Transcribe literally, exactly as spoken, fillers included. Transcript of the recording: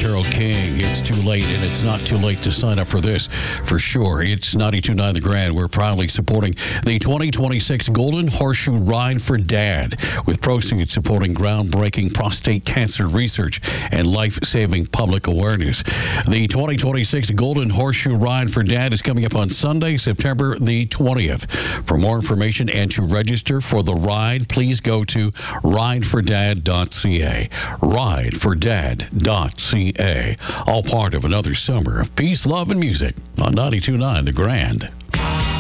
Carole King. It's too late, and it's not too late to sign up for this, for sure. It's ninety-two point nine The Grand. We're proudly supporting the twenty twenty-six Golden Horseshoe Ride for Dad, with proceeds supporting groundbreaking prostate cancer research and life-saving public awareness. The twenty twenty-six Golden Horseshoe Ride for Dad is coming up on Sunday, September the twentieth. For more information and to register for the ride, please go to ride for dad dot c a. ride for dad dot c a. All part of another summer of peace, love, and music on ninety-two point nine The Grand.